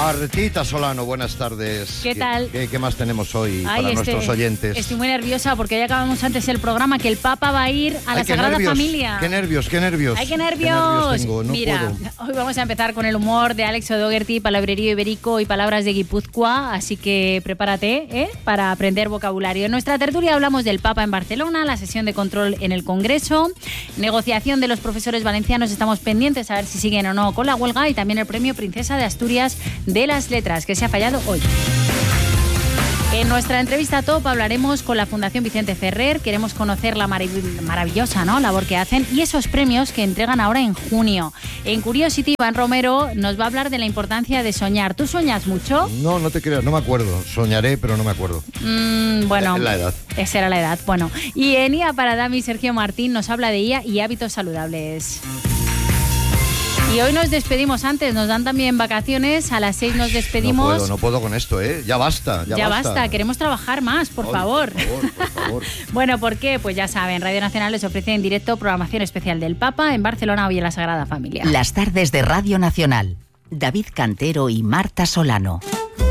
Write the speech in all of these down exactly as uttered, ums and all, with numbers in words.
Martita Solano, buenas tardes. ¿Qué tal? ¿Qué, qué más tenemos hoy Ay, para este, nuestros oyentes? Estoy muy nerviosa porque ya acabamos antes el programa que el Papa va a ir a la Ay, qué Sagrada nervios, Familia. Qué nervios, qué nervios. Ay, qué nervios. Qué nervios tengo, no Mira, puedo. hoy vamos a empezar con el humor de Alex O'Doherty, palabrerío ibérico y palabras de Guipúzcoa, así que prepárate ¿eh? para aprender vocabulario. En nuestra tertulia hablamos del Papa en Barcelona, la sesión de control en el Congreso, negociación de los profesores valencianos, estamos pendientes a ver si siguen o no con la huelga, y también el premio Princesa de Asturias de las Letras, que se ha fallado hoy. En nuestra entrevista top hablaremos con la Fundación Vicente Ferrer. Queremos conocer la marav- maravillosa ¿no? labor que hacen y esos premios que entregan ahora en junio. En Curiosity, Iván Romero nos va a hablar de la importancia de soñar. ¿Tú sueñas mucho? No, no te creas, no me acuerdo. Soñaré, pero no me acuerdo. Mm, bueno, Es la edad. Esa era la edad. Bueno, y en I A para Dami, Sergio Martín nos habla de I A y hábitos saludables. Y hoy nos despedimos antes, nos dan también vacaciones, a las seis nos despedimos. No puedo, no puedo con esto, ¿eh? Ya basta, ya, Ya basta. basta, queremos trabajar más, por Ay, favor. Por favor, por favor. Bueno, ¿por qué? Pues ya saben, Radio Nacional les ofrece en directo programación especial del Papa en Barcelona, hoy en la Sagrada Familia. Las tardes de Radio Nacional. David Cantero y Marta Solano.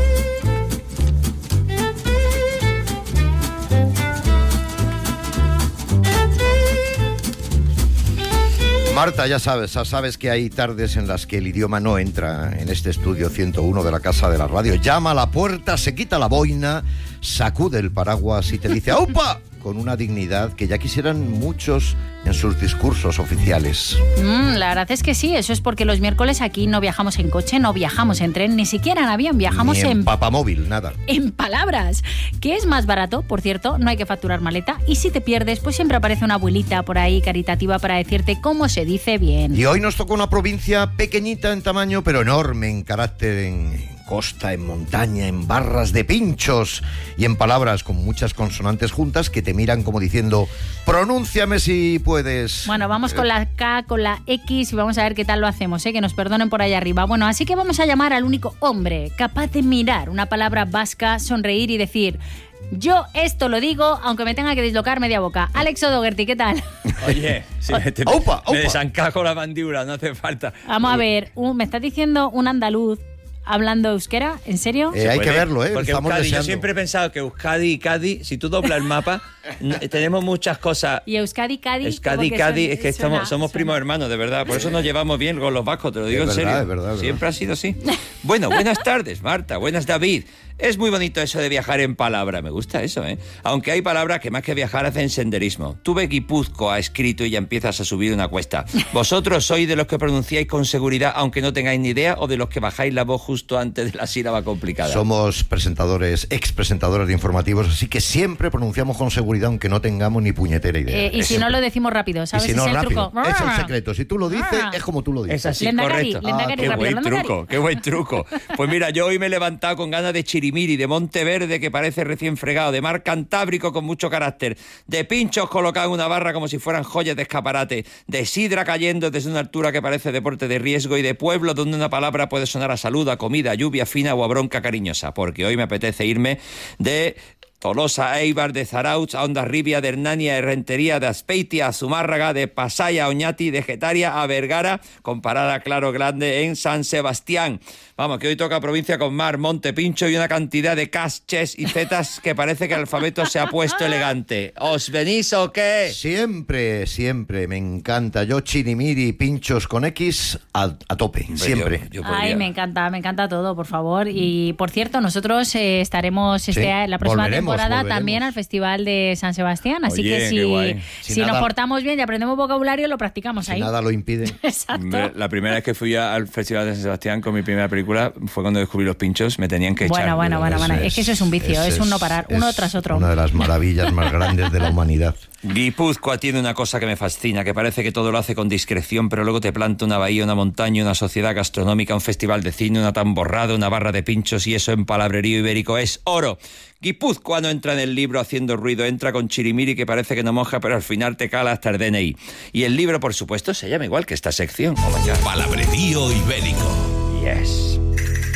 Marta, ya sabes, ya sabes que hay tardes en las que el idioma no entra en este estudio ciento uno de la Casa de la Radio. Llama a la puerta, se quita la boina, sacude el paraguas y te dice ¡aupa! Con una dignidad que ya quisieran muchos en sus discursos oficiales. Mm, la verdad es que sí, eso es porque los miércoles aquí no viajamos en coche, no viajamos en tren, ni siquiera en avión, viajamos Ni en, en... papamóvil, nada. En palabras, que es más barato, por cierto, no hay que facturar maleta, y si te pierdes, pues siempre aparece una abuelita por ahí caritativa para decirte cómo se dice bien. Y hoy nos tocó una provincia pequeñita en tamaño, pero enorme en carácter, en costa, en montaña, en barras de pinchos y en palabras con muchas consonantes juntas que te miran como diciendo, pronúnciame si puedes. Bueno, vamos con la K, con la X y vamos a ver qué tal lo hacemos, ¿eh? Que nos perdonen por allá arriba. Bueno, así que vamos a llamar al único hombre capaz de mirar una palabra vasca, sonreír y decir... Yo esto lo digo, aunque me tenga que dislocar media boca. Alex O'Doherty, ¿qué tal? Oye, si me, te, Opa, opa. me desencajo la mandíbula, no hace falta. Vamos a ver, un, ¿me estás diciendo un andaluz hablando euskera? ¿En serio? Eh, hay que Puede, verlo, ¿eh? Porque Estamos Euskadi, yo deseando. siempre he pensado que Euskadi y Cádiz, si tú doblas el mapa, n- tenemos muchas cosas. Y Euskadi, Cádiz... Euskadi y como que Cádiz, suena- es que suena- estamos, somos suena. primos hermanos, de verdad. Por eso nos llevamos bien con los vascos, te lo digo Es en verdad, serio. es verdad, es Siempre verdad. ha sido así. Bueno, buenas tardes, Marta. Buenas, David. Es muy bonito eso de viajar en palabra. Me gusta eso, ¿eh? Aunque hay palabras que más que viajar hacen senderismo. Tuve Guipúzcoa escrito y ya empiezas a subir una cuesta. ¿Vosotros sois de los que pronunciáis con seguridad aunque no tengáis ni idea o de los que bajáis la voz justo antes de la sílaba complicada? Somos presentadores, ex presentadores de informativos, así que siempre pronunciamos con seguridad aunque no tengamos ni puñetera idea. Eh, y si no lo decimos rápido, Y ¿sabes? si no, Ese es el rápido. truco. Es el secreto. Si tú lo dices, Ah. es como tú lo dices. Es así, Lendakari, correcto. Lendakari, qué rápido, buen Lendakari. truco, qué buen truco. Pues mira, yo hoy me he levantado con ganas de chirimiri, de Monteverde, que parece recién fregado, de mar Cantábrico con mucho carácter, de pinchos colocados en una barra como si fueran joyas de escaparate, de sidra cayendo desde una altura que parece deporte de riesgo y de pueblo donde una palabra puede sonar a salud, a comida, a lluvia fina o a bronca cariñosa, porque hoy me apetece irme de... Tolosa, Eibar, de Zarautz, a Hondarribia, de Hernania, de Rentería, de Azpeitia, a Zumárraga, de Pasaya, a Oñati, de Getaria, a Vergara, con parada Claro Grande en San Sebastián. Vamos, que hoy toca provincia con mar, monte, pincho y una cantidad de cas, ches y zetas que parece que el alfabeto se ha puesto elegante. ¿Os venís o qué? Siempre, siempre, me encanta. Yo chirimiri, pinchos con X a, a tope, Hombre, siempre. yo- yo podría- Ay, me encanta, me encanta todo, por favor. Y por cierto, nosotros eh, estaremos este, Sí, la próxima volveremos, temporada volveremos. también al Festival de San Sebastián. Así Oye, que qué si, guay. Si si nos nada- portamos bien y aprendemos vocabulario, lo practicamos Si ahí. nada lo impide. Exacto. Hombre, la primera vez que fui a- al Festival de San Sebastián con mi primera película fue cuando descubrí los pinchos, me tenían que echar. Bueno, bueno, bueno, Eso bueno. Es que eso es un vicio, eso es un no parar, uno es tras otro. Una de las maravillas más grandes de la humanidad. Guipúzcoa tiene una cosa que me fascina, que parece que todo lo hace con discreción, pero luego te planta una bahía, una montaña, una sociedad gastronómica, un festival de cine, una tamborrada, una barra de pinchos, y eso en palabrerío ibérico es oro. Guipúzcoa no entra en el libro haciendo ruido, entra con chirimiri que parece que no moja, pero al final te cala hasta el D N I. Y el libro, por supuesto, se llama igual que esta sección. Oh my God. Palabrerío ibérico. Yes.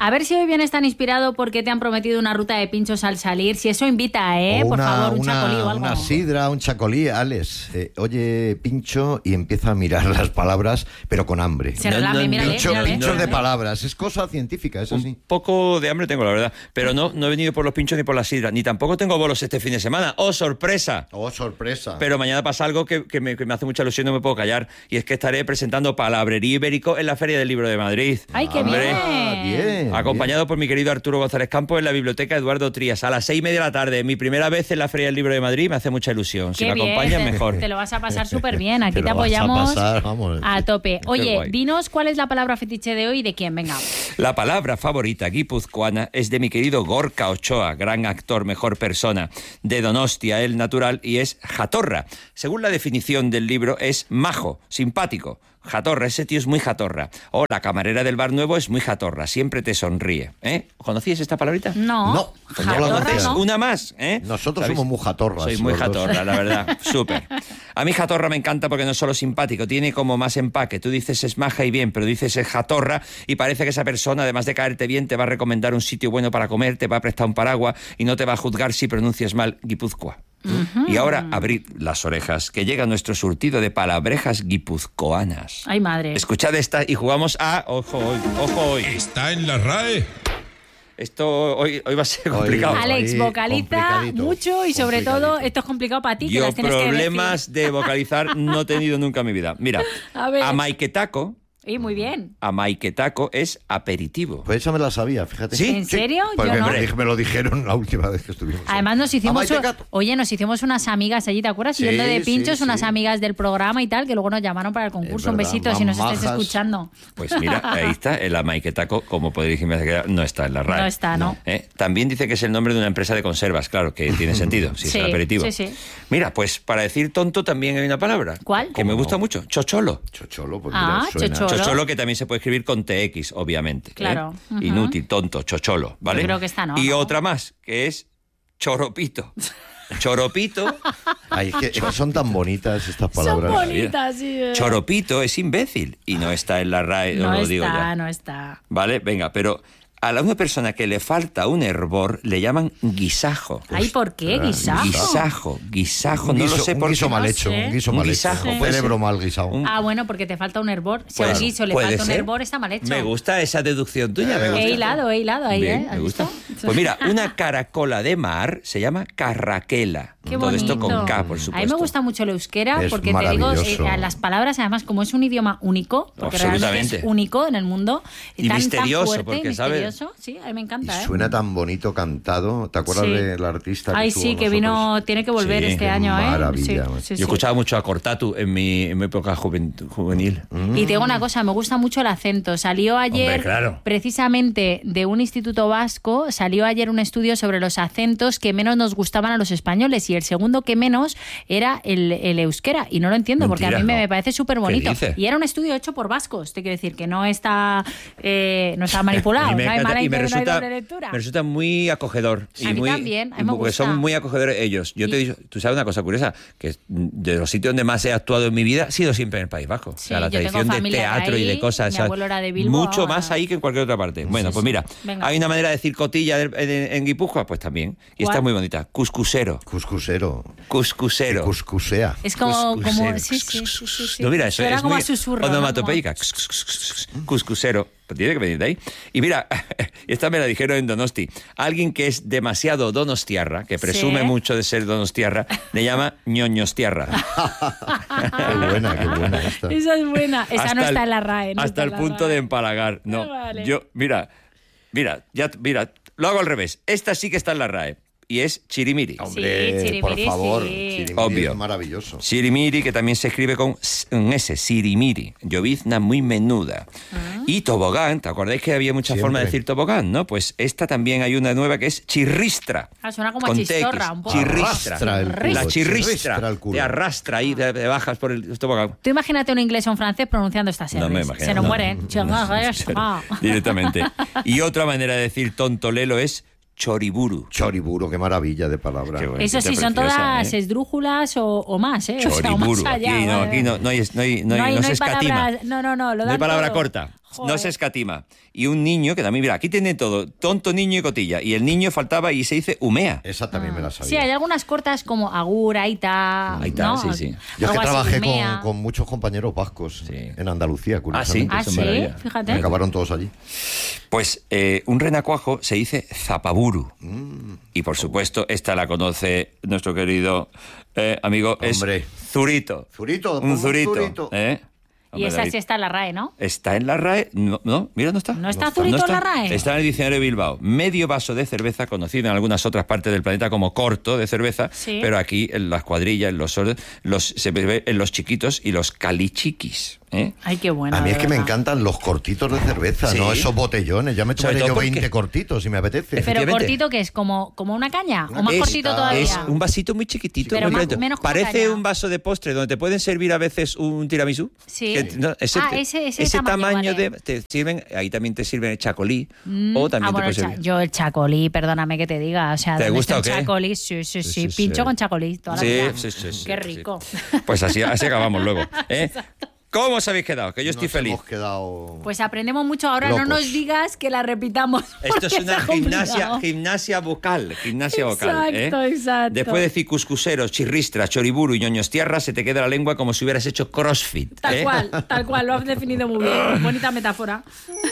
A ver si hoy vienes tan inspirado porque te han prometido una ruta de pinchos al salir. Si eso invita, ¿eh? O Por una, favor, un una, chacolí o algo. Una sidra, un chacolí, Alex. Eh, oye, pincho y empieza a mirar las palabras, pero con hambre. Se relame, No, no, mírale, Pincho, mírale, pinchos de mírale. palabras. Es cosa científica, eso sí. Un poco de hambre tengo, la verdad. Pero no, no he venido por los pinchos ni por la sidra. Ni tampoco tengo bolos este fin de semana. ¡Oh, sorpresa! Oh, sorpresa. Pero mañana pasa algo que, que, me, que me hace mucha ilusión, no me puedo callar. Y es que estaré presentando Palabrería Ibérico en la Feria del Libro de Madrid. ¡Ay, qué Hombre. bien! Ah, bien. Acompañado por mi querido Arturo González Campos en la Biblioteca Eduardo Trías a las seis y media de la tarde. Mi primera vez en la Feria del Libro de Madrid, me hace mucha ilusión. Si Qué me bien, acompañan, te- mejor. Te lo vas a pasar súper bien. Aquí Te te, lo vas a apoyamos pasar, vamos. a tope. Qué Oye, guay. dinos cuál es la palabra fetiche de hoy y de quién. Venga. La palabra favorita guipuzcoana es de mi querido Gorka Ochoa, gran actor, mejor persona, de Donostia, el natural, y es jatorra. Según la definición del libro, es majo, simpático. Jatorra, ese tío es muy jatorra. O la camarera del bar nuevo es muy jatorra, siempre te sonríe. ¿Eh? ¿Conocíais esta palabrita? No. No, pues no la Jatorra, conocía. ¿no? Una más, ¿eh? Nosotros ¿Sabéis? somos muy jatorras. Soy muy los dos. jatorra, la verdad. Súper. A mí jatorra me encanta porque no es solo simpático, tiene como más empaque. Tú dices es maja y bien, pero dices es jatorra y parece que esa persona, además de caerte bien, te va a recomendar un sitio bueno para comer, te va a prestar un paraguas y no te va a juzgar si pronuncias mal Guipúzcoa. Y ahora abrid las orejas, que llega nuestro surtido de palabrejas guipuzcoanas. Ay, madre. Escuchad esta y jugamos a... Ojo hoy, ojo hoy. Está en la R A E. Esto hoy, hoy va a ser Hoy- complicado. Ale- Alex, Ahí, vocaliza complicadito, mucho y sobre todo complicadito. esto es complicado para ti, que Yo las tienes problemas de vocalizar no he tenido nunca en mi vida. Mira, A ver. amaiquetaco, que decir. Y muy bien. amaiquetaco es aperitivo. Pues esa me la sabía, fíjate. ¿Sí? ¿En serio? Porque Yo no. me, dij- me lo dijeron la última vez que estuvimos. Además nos hicimos, Amaite Cato. oye, nos hicimos unas amigas allí, ¿te acuerdas? Sí, Yendo de sí, pinchos, sí. unas amigas del programa y tal, que luego nos llamaron para el concurso. Un verdad, besito si nos más estáis majas. escuchando. Pues mira, ahí está, el amaiquetaco, como podéis decirme, no está en la R A E. No está, ¿no? ¿Eh? También dice que es el nombre de una empresa de conservas, claro, que tiene sentido, si Sí, es el aperitivo. sí, sí. Mira, pues para decir tonto también hay una palabra. ¿Cuál? Que me gusta mucho, chocholo. Chocholo, pues Ah, mira, suena. chocholo. Chocholo, que también se puede escribir con T X, obviamente. ¿eh? Claro. Ujú. Inútil, tonto, chocholo, ¿vale? Yo creo que esta no, Y ¿no? otra más, que es choropito. Choropito, Ay, es que, es que son tan bonitas estas Son palabras. bonitas, sí. eh. choropito es imbécil y no está en la R A E, No os lo digo está, ya. no está. Vale, venga, pero a la una persona que le falta un hervor le llaman guisajo. Ay, ¿por qué? Guisajo. Guisajo, guisajo, Un no guiso, lo sé un por guiso qué. mal no hecho, sé. un guiso Un mal guisajo, hecho. Un puede cerebro ser. mal guisado. Un- Ah, bueno, porque te falta un hervor. Si Puede- al guiso le puede falta un ser. hervor, está mal hecho. Me gusta esa deducción tuya, me gusta. He hilado, he hilado ahí, Bien, ¿eh? ¿Has me gusta. visto? Pues mira, una caracola de mar se llama carraquela. Qué Todo esto bonito. con K, por supuesto. A mí me gusta mucho el euskera Es porque te digo, maravilloso. eh, las palabras, además, como es un idioma único, porque realmente Absolutamente. es único en el mundo, Y tan, misterioso, tan fuerte porque, y ¿sabes? misterioso. Sí, a mí me Y encanta, ¿eh? suena tan bonito cantado. ¿Te acuerdas Sí. del artista que Ay, estuvo sí, con que nosotros? vino, tiene que volver Sí, este qué año, ¿eh? maravilla. Sí, sí, Yo sí. escuchaba mucho a Cortatu en mi, en mi época juven- juvenil. Y te digo una cosa, me gusta mucho el acento. Salió ayer, Hombre, claro. precisamente de un instituto vasco, salió ayer un estudio sobre los acentos que menos nos gustaban a los españoles y el segundo que menos era el, el euskera. Y no lo entiendo porque a Mentira, mí me, no. me parece súper ¿Qué bonito. dice? Y era un estudio hecho por vascos, te quiero decir, que no está, eh, no está manipulado, Y me no hay encanta- mala y me intención, no hay resulta, doble lectura. me resulta muy acogedor. Y A mí muy, también, a mí y me porque gusta. son muy acogedores ellos. Yo te Y- digo, tú sabes una cosa curiosa, que de los sitios donde más he actuado en mi vida ha sido siempre en el País Vasco. Sí, o sea, la yo tengo tradición de familia de teatro y de ahí, cosas. mi o sea, abuelo era de Bilbo, mucho ahora- más ahí que en cualquier otra parte. Bueno, Sí, pues sí. mira, Venga. hay una manera de decir cotilla en, en, en Guipúzcoa, pues también. Y ¿Cuál? está muy bonita. Cuscusero. Cuscusero. Cuscusero. Cuscusea. Es como, Cuscusero. como sí, sí, sí, sí, sí. No, mira, eso Suena es como muy a susurro, ¿no? onomatopeica. Cuscusero. Pues tiene que venir de ahí. Y mira, esta me la dijeron en Donosti. Alguien que es demasiado donostiarra, que presume Sí. mucho de ser donostiarra, le llama ñoñostiarra. Qué buena, qué buena esta. Esa es buena. Esa Hasta no el- está en la R A E. no hasta está el en la punto R A E. de empalagar. No, Ah, vale. yo, mira, mira, ya, mira, lo hago al revés. Esta sí que está en la R A E. Y es chirimiri. Hombre, Sí, por chirimiri, favor. sí. Chirimiri Obvio. es maravilloso. Sirimiri, que también se escribe con s- un S, sirimiri, llovizna muy menuda. Y tobogán, ¿te acordáis que había muchas Siempre. formas de decir tobogán, no? Pues esta también hay una nueva que es chirristra. Ah, suena como a con chistorra, T X. un poco. Chirristra. Arrastra el culo, La chirristra. chirristra el culo. Te arrastra ahí, te, te bajas por el tobogán. Tú imagínate un inglés o un francés pronunciando estas No R's. me imagino, Se nos no. mueren. Directamente. Y otra manera de decir tontolelo es choriburu. Choriburu, qué maravilla de palabra. Qué bueno. Eso sí, son preciosa, todas ¿eh? esdrújulas o, o más, ¿eh? O sea, o más Choriburu. allá, Aquí no, vale, aquí no, no, hay, no, hay, no, hay, no, hay- no se hay escatima. palabras- no, no, no, lo No hay dan palabra todo. corta. Joder. No se escatima. Y un niño, que también, mira, aquí tiene todo. Tonto, niño y cotilla. Y el niño faltaba y se dice umea. Esa también me la sabía. Sí, hay algunas cortas como agur, aita. Aita, ¿no? sí, sí. Yo es que Algo así, trabajé mea. con, con muchos compañeros vascos Sí. en Andalucía, curiosamente. Ah, Son sí, maravilla. fíjate. Me acabaron todos allí. Pues eh, un renacuajo se dice zapaburu. Mm. Y por supuesto, esta la conoce nuestro querido eh, amigo. Hombre. Es zurito. Zurito, Un pongo un zurito. zurito. ¿eh? Y Hombre, esa David. sí está en la RAE, ¿no? Está en la RAE. No, no, mira, no está. ¿No está zurito en la RAE? Está en el diccionario de Bilbao. Medio vaso de cerveza, conocido en algunas otras partes del planeta como corto de cerveza, Sí. pero aquí en las cuadrillas, en los, sordos, los se ve en los chiquitos y los calichiquis. ¿eh? Ay, qué bueno. A mí de es que me verdad. encantan los cortitos de cerveza, Sí. no esos botellones. Ya me Sobre tomaré todo yo porque- veinte cortitos si me apetece. Pero Efectivamente. cortito, que es como, como una caña, o más Es- cortito todavía. Es un vasito muy chiquitito. Pero muy más- lento. menos como Parece caña. un vaso de postre donde te pueden servir a veces un tiramisú. Sí. Que- no, ese, Ah, te- ese- ese tamaño, de... vale. Te sirven, ahí también te sirven el chacolí. Mm, o también ah, te bueno, puede el cha- servir. yo el chacolí, perdóname que te diga. O sea, ¿Te ¿dónde gusta está o el qué? chacolí? Sí, sí, sí. Sí, sí, Pincho sí. con chacolí toda la Sí, vida. sí, sí, sí, Qué sí. rico. Pues así, así acabamos luego. ¿eh? ¿Cómo os habéis quedado? Que yo estoy Nos feliz. hemos quedado... Pues aprendemos mucho. Ahora Locos. no nos digas que la repitamos. Esto porque es una está gimnasia, complicado. gimnasia vocal, gimnasia vocal. ¿eh? Exacto, exacto. Después de decir cuscuseros, chirristras, choriburu y ñoños tierras, se te queda la lengua como si hubieras hecho crossfit. Tal ¿eh? cual, tal cual. Lo has definido muy bien. Bonita metáfora.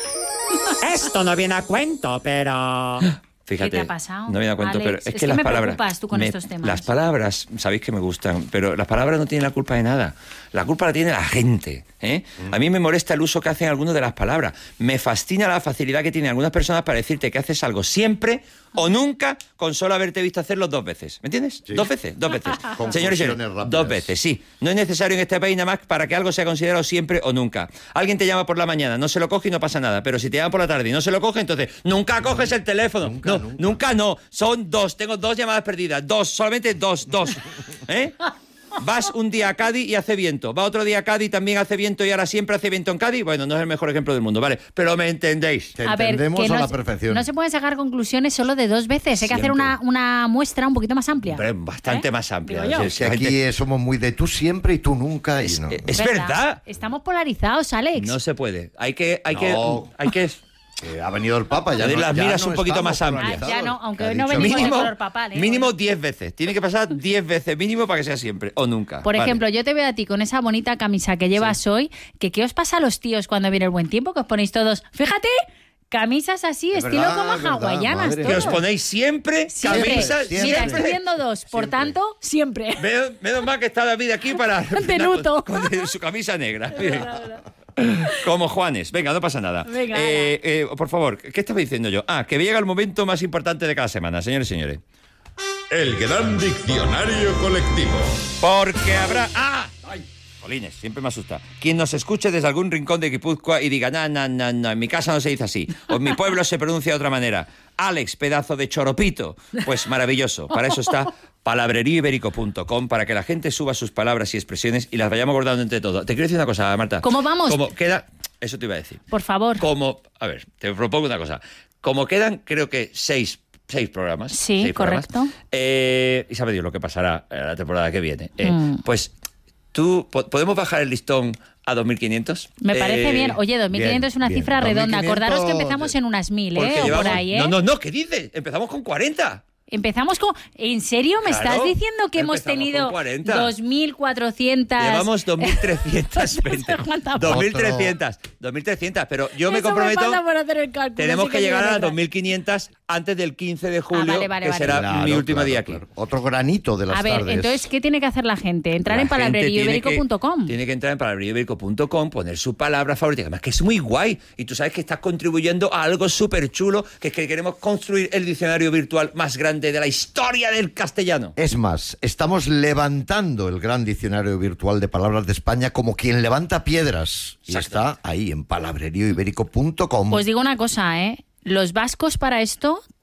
Esto no viene a cuento, pero... Fíjate, ¿Qué te ha pasado, no me da cuenta, Alex? pero es, Es que, que las me palabras. preocupas tú con estos temas. Las palabras, sabéis que me gustan, pero las palabras no tienen la culpa de nada. La culpa la tiene la gente. ¿eh? A mí me molesta el uso que hacen algunos de las palabras. Me fascina la facilidad que tienen algunas personas para decirte que haces algo siempre o nunca con solo haberte visto hacerlo dos veces. ¿Me entiendes? Sí. Dos veces, dos veces. Confusiones Señores, y señores, rápidas. dos veces, sí. No es necesario en este país nada más para que algo sea considerado siempre o nunca. Alguien te llama por la mañana, no se lo coge y no pasa nada. Pero si te llama por la tarde y no se lo coge, entonces nunca coges el teléfono. Nunca, no, nunca. nunca no. Son dos. Tengo dos llamadas perdidas. Dos, solamente dos, dos. ¿Eh? Vas un día a Cádiz y hace viento. Va otro día a Cádiz y también hace viento y ahora siempre hace viento en Cádiz. Bueno, no es el mejor ejemplo del mundo, ¿vale? Pero me entendéis. Te A ver, entendemos que a no la se- perfección. No se pueden sacar conclusiones solo de dos veces. Hay que hacer Siempre. una, una muestra un poquito más amplia. Hombre, bastante ¿Eh? más amplia. Digo yo. Sí, Si aquí eh, somos muy de tú siempre y tú nunca. Y Es, no. es verdad. Estamos polarizados, Alex. No se puede. Hay que, hay No. que, hay que. Eh, ha venido el Papa, ya Le no, las ya miras no un poquito estamos más amplias. polarizados. Ah, ya no, aunque ¿Qué ha hoy no dicho? venimos de Mínimo, color papal, ¿eh? mínimo Hoy no. diez veces. Tiene que pasar diez veces mínimo para que sea siempre o nunca. Por Vale. ejemplo, yo te veo a ti con esa bonita camisa que llevas hoy, que ¿qué os pasa a los tíos cuando viene el buen tiempo? Que os ponéis todos, fíjate, camisas así, Es estilo verdad, como es verdad, hawaianas. madre que os todos. ponéis siempre, Siempre. camisas Siempre. Mira, siempre. estoy viendo dos, por Siempre. tanto, siempre. Menos, menos mal que está David aquí para... De luto. Con, con su camisa negra. Como Juanes. Venga, no pasa nada. Venga, Eh, eh, por favor, ¿qué estaba diciendo yo? Ah, que llega el momento más importante de cada semana, señores y señores. El gran diccionario colectivo. Porque habrá... ¡Ah! ¡Ay! Jolines, siempre me asusta. Quien nos escuche desde algún rincón de Guipúzcoa y diga, no, no, no, no, en mi casa no se dice así, o en mi pueblo se pronuncia de otra manera. Alex, pedazo de choropito. Pues maravilloso. Para eso está palabrerío ibérico punto com, para que la gente suba sus palabras y expresiones y las vayamos guardando entre todos. Te quiero decir una cosa, Marta. ¿Cómo vamos? Como queda... Eso te iba a decir. Por favor. Como... A ver, te propongo una cosa. Como quedan, creo que seis... Seis programas. Sí, seis programas, correcto. eh, y sabe Dios lo que pasará en la temporada que viene. Eh, Mm. Pues, ¿tú po- podemos bajar el listón a dos mil quinientos? Me parece Eh, bien. Oye, dos mil quinientos es una bien. cifra redonda. dos mil quinientos Acordaros que empezamos en unas mil, porque ¿eh? O llevamos- por ahí, ¿eh? No, no, no, ¿qué dices? Empezamos con cuarenta. Empezamos con... ¿En serio me Claro, estás diciendo que hemos empezamos tenido con cuarenta. dos mil cuatrocientos... Llevamos dos mil trescientos veinte. No sé cuánta- dos mil trescientos. dos mil trescientos, pero yo me Eso comprometo... falta por hacer el cálculo, Tenemos así que llegar me a detrás. dos mil quinientos antes del quince de julio, vale, vale, que vale. será Claro, mi último claro, día aquí. claro. Otro granito de las A ver, tardes. entonces, ¿qué tiene que hacer la gente? Entrar La en gente palabrerío tiene ibérico punto com. que- Tiene que entrar en palabrerío ibérico punto com, poner su palabra favorita, que además que es muy guay. Y tú sabes que estás contribuyendo a algo súper chulo, que es que queremos construir el diccionario virtual más grande de la historia del castellano. Es más, estamos levantando el gran diccionario virtual de palabras de España como quien levanta piedras. Y está ahí en palabrerío ibérico punto com. Os digo una cosa, ¿eh? Los vascos para esto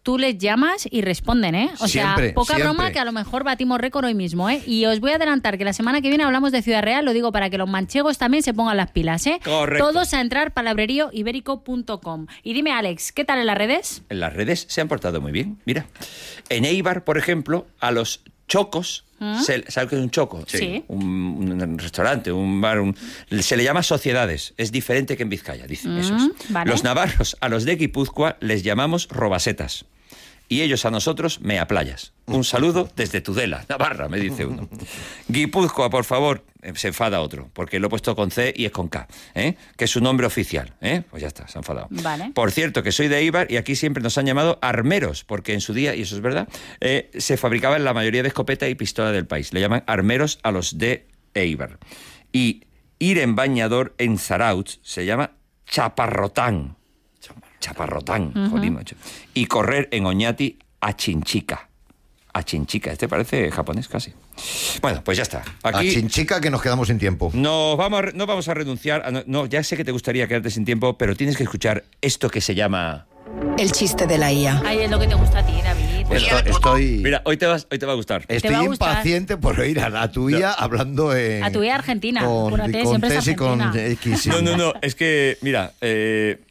tú les llamas y responden, ¿eh? O Siempre, sea, poca siempre. broma que a lo mejor batimos récord hoy mismo, ¿eh? Y os voy a adelantar que la semana que viene hablamos de Ciudad Real, lo digo para que los manchegos también se pongan las pilas, ¿eh? Correcto. Todos a entrar palabrerío ibérico punto com. Y dime, Alex, ¿qué tal en las redes? En las redes se han portado muy bien. Mira, en Eibar, por ejemplo, a los chocos, ¿Mm? se- ¿sabes qué es un choco? Sí. Un, un restaurante, un bar, un- se le llama sociedades. Es diferente que en Vizcaya, dicen Mm, esos. vale. Los navarros, a los de Guipúzcoa, les llamamos robasetas. Y ellos a nosotros, meaplayas. Un saludo desde Tudela, Navarra, me dice uno. Guipúzcoa, por favor, eh, se enfada otro, porque lo he puesto con C y es con K, ¿eh? Que es su nombre oficial, ¿eh? Pues ya está, se ha enfadado. Vale. Por cierto, que soy de Eibar y aquí siempre nos han llamado armeros, porque en su día, y eso es verdad, eh, se fabricaban la mayoría de escopeta y pistola del país. Le llaman armeros a los de Eibar. Y ir en bañador en Zarautz se llama chaparrotán. Chaparrotán, jolín, macho. Y correr en Oñati a Chinchica. A Chinchica, este parece japonés casi. Bueno, pues ya está. Aquí A Chinchica que nos quedamos sin tiempo. nos vamos a re- no vamos a renunciar. A no, no, ya sé que te gustaría quedarte sin tiempo, pero tienes que escuchar esto que se llama... El chiste de la I A. Ay, es lo que te gusta a ti, David. Esto- estoy Mira, hoy te, vas, hoy te va a gustar. estoy Te va a gustar. impaciente por oír a la tuya hablando en... A tu vida argentina. Con, Apúrate, con siempre es T y con argentina. X. sí. No, no, no, es que, mira, eh,